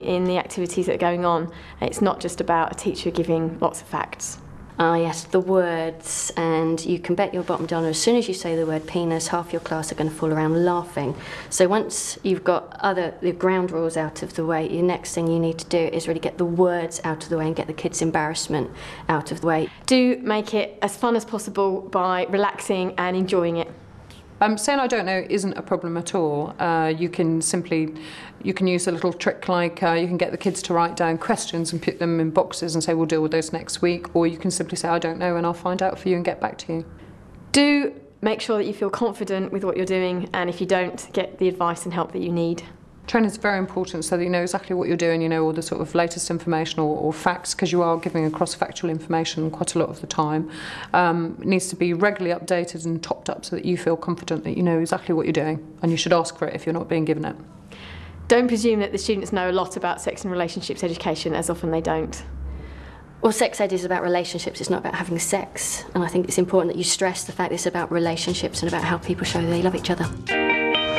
In the activities that are going on, it's not just about a teacher giving lots of facts. Ah yes, the words, and you can bet your bottom dollar as soon as you say the word penis, half your class are going to fall around laughing. So once you've got the ground rules out of the way, the next thing you need to do is really get the words out of the way and get the kids' embarrassment out of the way. Do make it as fun as possible by relaxing and enjoying it. Saying I don't know isn't a problem at all. You can use a little trick like you can get the kids to write down questions and put them in boxes and say we'll deal with those next week, or you can simply say I don't know and I'll find out for you and get back to you. Do make sure that you feel confident with what you're doing, and if you don't, get the advice and help that you need. Training is very important so that you know exactly what you're doing, you know all the sort of latest information or facts, because you are giving across factual information quite a lot of the time. It needs to be regularly updated and topped up so that you feel confident that you know exactly what you're doing, and you should ask for it if you're not being given it. Don't presume that the students know a lot about sex and relationships education, as often they don't. Well, sex ed is about relationships, it's not about having sex. And I think it's important that you stress the fact that it's about relationships and about how people show they love each other.